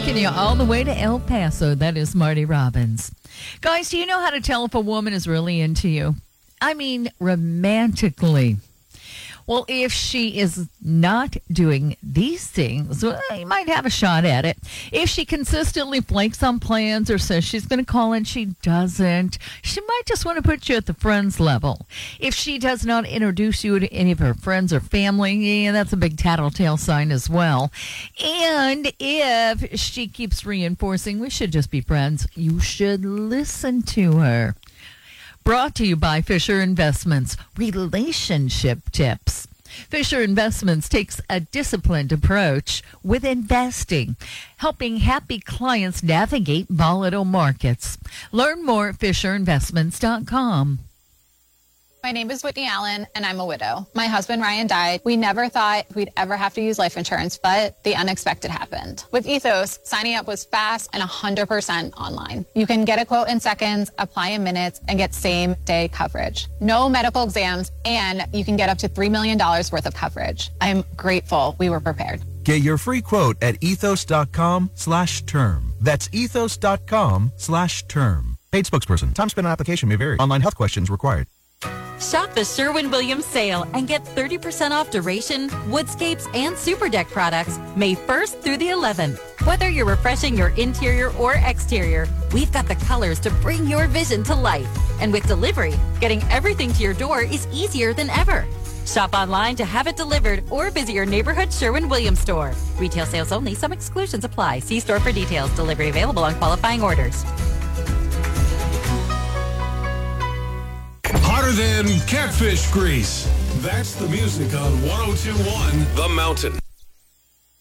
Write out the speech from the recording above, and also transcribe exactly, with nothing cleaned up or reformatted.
Taking you all the way to El Paso. That is Marty Robbins. Guys, do you know how to tell if a woman is really into you? I mean, romantically. Well, if she is not doing these things, well, you might have a shot at it. If she consistently flakes on plans or says she's going to call and she doesn't, she might just want to put you at the friends level. If she does not introduce you to any of her friends or family, yeah, that's a big tattletale sign as well. And if she keeps reinforcing we should just be friends, you should listen to her. Brought to you by Fisher Investments, relationship tips. Fisher Investments takes a disciplined approach with investing, helping happy clients navigate volatile markets. Learn more at fisher investments dot com. My name is Whitney Allen, and I'm a widow. My husband, Ryan, died. We never thought we'd ever have to use life insurance, but the unexpected happened. With Ethos, signing up was fast and one hundred percent online. You can get a quote in seconds, apply in minutes, and get same-day coverage. No medical exams, and you can get up to three million dollars worth of coverage. I'm grateful we were prepared. Get your free quote at ethos.com slash term. That's ethos.com slash term. Paid spokesperson. Time spent on application may vary. Online health questions required. Shop the Sherwin-Williams sale and get thirty percent off duration, woodscapes, and super deck products May first through the eleventh. Whether you're refreshing your interior or exterior, we've got the colors to bring your vision to life. And with delivery, getting everything to your door is easier than ever. Shop online to have it delivered or visit your neighborhood Sherwin-Williams store. Retail sales only. Some exclusions apply. See store for details. Delivery available on qualifying orders. Hotter than catfish grease. That's the music on one oh two point one The Mountain.